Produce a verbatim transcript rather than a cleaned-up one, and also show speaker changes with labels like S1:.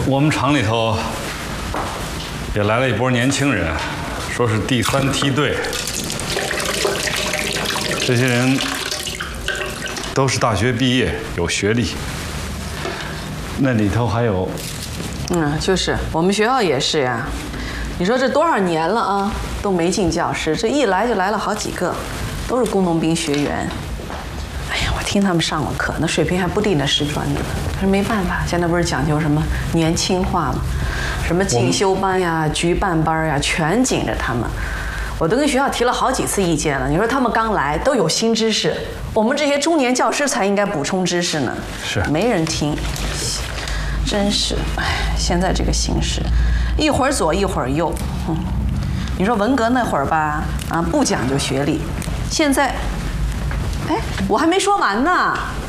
S1: 我们厂里头也来了一波年轻人，说是第三梯队。这些人都是大学毕业，有学历。那里头还有，
S2: 嗯，就是我们学校也是呀。你说这多少年了啊，都没进教室，这一来就来了好几个，都是工农兵学员。哎呀，我听他们上过课，那水平还不敌那师专的呢。可是没办法，现在不是讲究什么年轻化吗？什么进修班呀、局办班呀，全紧着他们。我都跟学校提了好几次意见了。你说他们刚来都有新知识，我们这些中年教师才应该补充知识呢。
S1: 是，
S2: 没人听，真是，哎，现在这个形势，一会儿左一会儿右。嗯，你说文革那会儿吧，啊，不讲究学历，现在，哎，我还没说完呢。